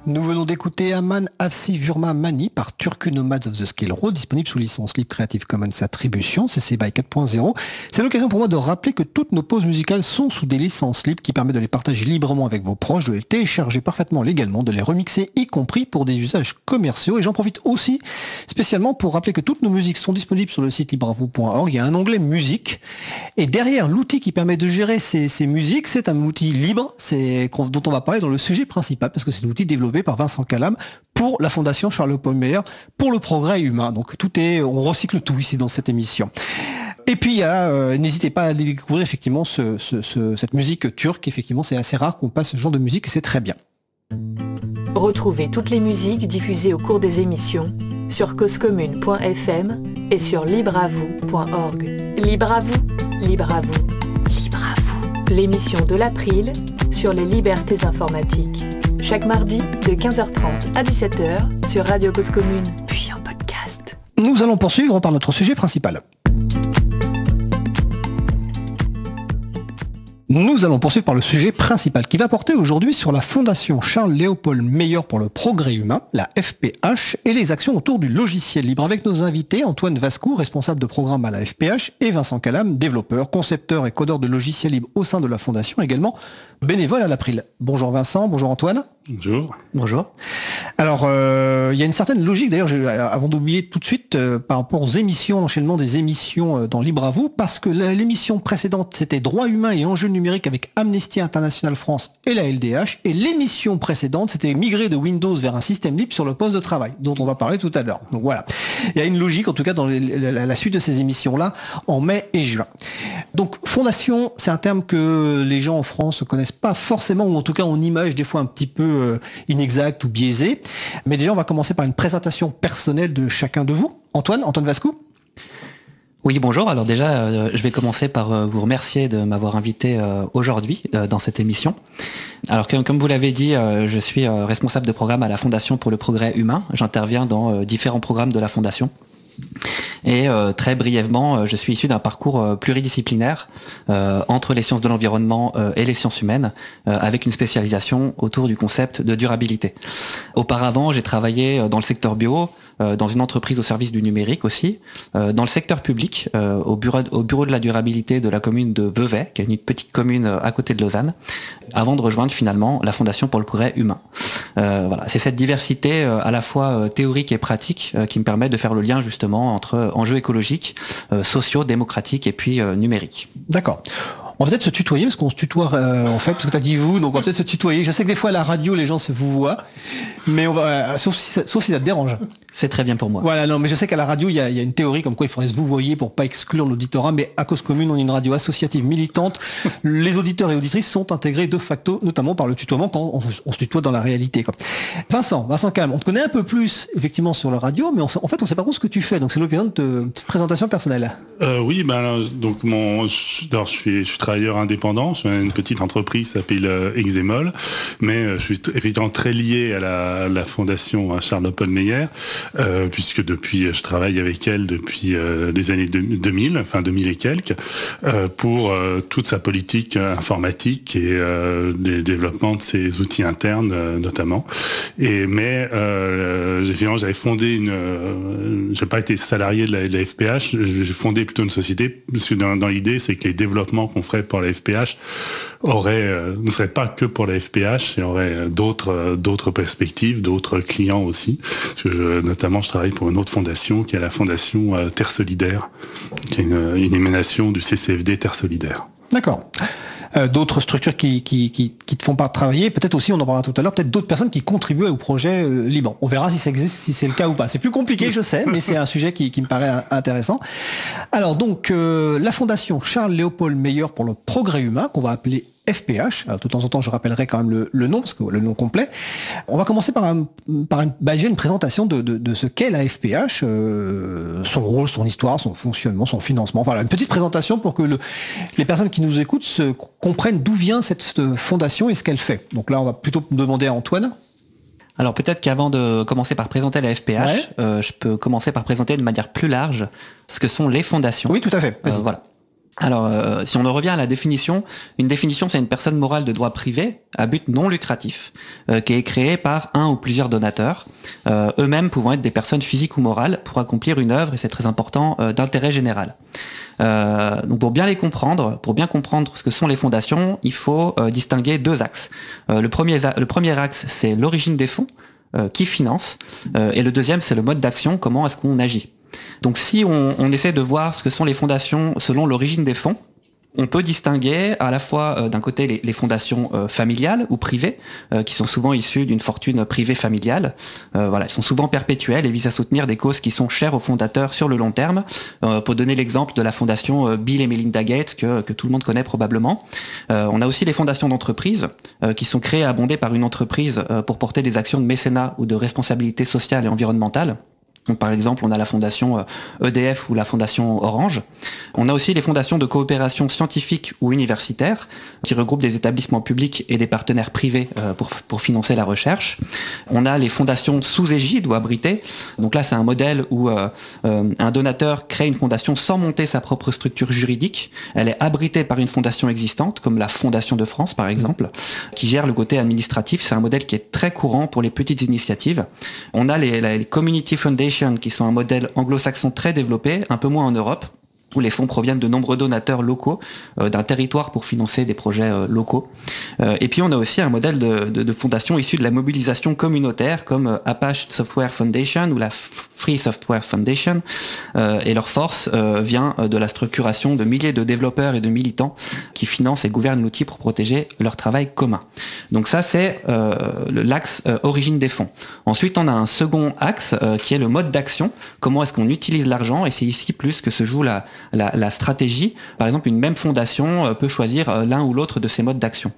Nous venons d'écouter Aman Afsi Vurma Mani par Turku Nomads of the Scale Road, disponible sous licence libre Creative Commons Attribution, CC BY 4.0. C'est l'occasion pour moi de rappeler que toutes nos pauses musicales sont sous des licences libres qui permettent de les partager librement avec vos proches, de les télécharger parfaitement légalement, de les remixer, y compris pour des usages commerciaux. Et j'en profite aussi spécialement pour rappeler que toutes nos musiques sont disponibles sur le site libravou.org. Il y a un onglet musique. Et derrière l'outil qui permet de gérer ces musiques, c'est un outil libre, dont on va parler dans le sujet principal, parce que c'est l'outil développé par Vincent Calam pour la Fondation Charles-Paul Meyer pour le progrès humain. Donc on recycle tout ici dans cette émission. Et puis n'hésitez pas à découvrir effectivement cette musique turque. Effectivement, c'est assez rare qu'on passe ce genre de musique et c'est très bien. Retrouvez toutes les musiques diffusées au cours des émissions sur causecommune.fm et sur libreavou.org. Libre à vous, libre à vous, libre à vous. L'émission de l'April sur les libertés informatiques. Chaque mardi de 15h30 à 17h sur Radio Cause Commune, puis en podcast. Nous allons poursuivre par notre sujet principal. Nous allons poursuivre par le sujet principal qui va porter aujourd'hui sur la Fondation Charles-Léopold Meyer pour le progrès humain, la FPH, et les actions autour du logiciel libre avec nos invités Antoine Vascou, responsable de programme à la FPH, et Vincent Calam, développeur, concepteur et codeur de logiciels libres au sein de la Fondation, également bénévole à l'April. Bonjour Vincent, bonjour Antoine. Bonjour. Bonjour. Alors, il y a une certaine logique, d'ailleurs, avant d'oublier tout de suite, par rapport aux émissions, l'enchaînement des émissions dans Libre à vous, parce que l'émission précédente, c'était Droits humains et enjeux numériques avec Amnesty International France et la LDH, et l'émission précédente, c'était migrer de Windows vers un système libre sur le poste de travail, dont on va parler tout à l'heure. Donc voilà. Il y a une logique, en tout cas, dans la suite de ces émissions-là, en mai et juin. Donc, fondation, c'est un terme que les gens en France ne connaissent pas forcément, ou en tout cas, on image des fois un petit peu inexact ou biaisé. Mais déjà, on va commencer par une présentation personnelle de chacun de vous. Antoine Vascou. Oui, bonjour. Alors déjà, je vais commencer par vous remercier de m'avoir invité aujourd'hui dans cette émission. Alors comme vous l'avez dit, je suis responsable de programme à la Fondation pour le progrès humain. J'interviens dans différents programmes de la Fondation. Et très brièvement, je suis issu d'un parcours pluridisciplinaire entre les sciences de l'environnement et les sciences humaines, avec une spécialisation autour du concept de durabilité. Auparavant, j'ai travaillé dans le secteur bio, dans une entreprise au service du numérique aussi, dans le secteur public, au bureau de la durabilité de la commune de Vevey, qui est une petite commune à côté de Lausanne, avant de rejoindre finalement la Fondation pour le progrès humain. Voilà, c'est cette diversité à la fois théorique et pratique qui me permet de faire le lien justement entre enjeux écologiques, sociaux, démocratiques et puis numériques. D'accord. On va peut-être se tutoyer, parce qu'on se tutoie en fait, parce que tu as dit vous, donc on va peut-être se tutoyer. Je sais que des fois à la radio, les gens se vous voient, mais on va, sauf si ça te dérange. C'est très bien pour moi. Voilà, non, mais je sais qu'à la radio, il y a une théorie comme quoi il faudrait se vous voyer pour pas exclure l'auditorat, mais à Cause Commune, on est une radio associative militante. Les auditeurs et auditrices sont intégrés de facto, notamment par le tutoiement, quand on se tutoie dans la réalité, quoi. Vincent Calme, on te connaît un peu plus, effectivement, sur la radio, mais en fait, on sait pas trop ce que tu fais, donc c'est l'occasion de une petite présentation personnelle. Oui, donc je suis travailleur indépendant, j'ai une petite entreprise qui s'appelle Exemol, mais je suis évidemment très lié à la Fondation Charles-Paul Meyer, puisque je travaille avec elle depuis les années 2000 et quelques, pour toute sa politique informatique et les développements de ses outils internes notamment. Mais j'avais fondé j'ai pas été salarié de la FPH, j'ai fondé plutôt une société, parce que dans l'idée, c'est que les développements qu'on ferait pour la FPH ne seraient pas que pour la FPH, et auraient d'autres perspectives, d'autres clients aussi. Notamment, je travaille pour une autre fondation, qui est la fondation Terre Solidaire, qui est une émanation du CCFD Terre Solidaire. D'accord. D'autres structures qui te font pas travailler, peut-être aussi, on en parlera tout à l'heure, peut-être d'autres personnes qui contribuent au projet libre. On verra si ça existe, si c'est le cas ou pas. C'est plus compliqué, je sais, mais c'est un sujet qui me paraît intéressant. Alors donc, la Fondation Charles-Léopold Meyer pour le progrès humain, qu'on va appeler FPH. Alors, de temps en temps, je rappellerai quand même le nom, parce que le nom complet. On va commencer par déjà une présentation de ce qu'est la FPH, son rôle, son histoire, son fonctionnement, son financement. Voilà, une petite présentation pour que les personnes qui nous écoutent comprennent d'où vient cette fondation et ce qu'elle fait. Donc là, on va plutôt demander à Antoine. Alors peut-être qu'avant de commencer par présenter la FPH, je peux commencer par présenter de manière plus large ce que sont les fondations. Oui, tout à fait. Voilà. Alors, si on en revient à la définition, une définition, c'est une personne morale de droit privé à but non lucratif, qui est créée par un ou plusieurs donateurs, eux-mêmes pouvant être des personnes physiques ou morales pour accomplir une œuvre, et c'est très important, d'intérêt général. Donc pour bien comprendre ce que sont les fondations, il faut distinguer deux axes. Le premier axe, c'est l'origine des fonds, qui finance, et le deuxième, c'est le mode d'action, comment est-ce qu'on agit. Donc si on essaie de voir ce que sont les fondations selon l'origine des fonds, on peut distinguer à la fois d'un côté les fondations familiales ou privées, qui sont souvent issues d'une fortune privée familiale. Elles sont souvent perpétuelles et visent à soutenir des causes qui sont chères aux fondateurs sur le long terme. Pour donner l'exemple de la fondation Bill et Melinda Gates, que tout le monde connaît probablement. On a aussi les fondations d'entreprises, qui sont créées et abondées par une entreprise pour porter des actions de mécénat ou de responsabilité sociale et environnementale. Donc, par exemple, on a la fondation EDF ou la fondation Orange. On a aussi les fondations de coopération scientifique ou universitaire qui regroupent des établissements publics et des partenaires privés pour financer la recherche. On a les fondations sous égide ou abritées. Donc là, c'est un modèle où un donateur crée une fondation sans monter sa propre structure juridique. Elle est abritée par une fondation existante, comme la Fondation de France, par exemple, qui gère le côté administratif. C'est un modèle qui est très courant pour les petites initiatives. On a les Community Foundations, qui sont un modèle anglo-saxon très développé, un peu moins en Europe, où les fonds proviennent de nombreux donateurs locaux d'un territoire pour financer des projets locaux. Et puis on a aussi un modèle de fondation issu de la mobilisation communautaire, comme Apache Software Foundation ou la Free Software Foundation, et leur force vient de la structuration de milliers de développeurs et de militants qui financent et gouvernent l'outil pour protéger leur travail commun. Donc ça, c'est l'axe origine des fonds. Ensuite, on a un second axe qui est le mode d'action. Comment est-ce qu'on utilise l'argent? Et c'est ici plus que se joue la stratégie. Par exemple, une même fondation peut choisir l'un ou l'autre de ces modes d'action.